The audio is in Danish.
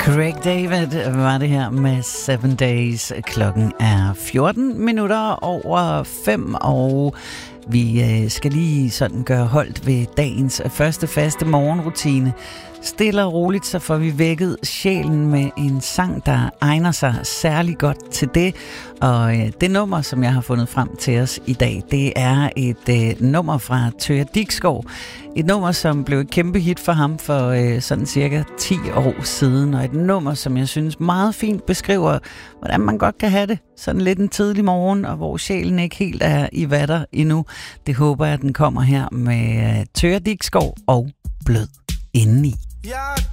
Craig David var det her med 7 Days. Klokken er 14 minutter over 5, og vi skal lige sådan gøre holdt ved dagens første faste morgenrutine. Stille og roligt, så får vi vækket sjælen med en sang, der egner sig særlig godt til det. Og det nummer, som jeg har fundet frem til os i dag, det er et nummer fra Thøger Diksgaard. Et nummer, som blev et kæmpe hit for ham for sådan cirka 10 år siden. Og et nummer, som jeg synes meget fint beskriver, hvordan man godt kan have det. Sådan lidt en tidlig morgen, og hvor sjælen ikke helt er i vatter endnu. Det håber jeg, den kommer her med Thøger Diksgaard og Blød indeni. Jeg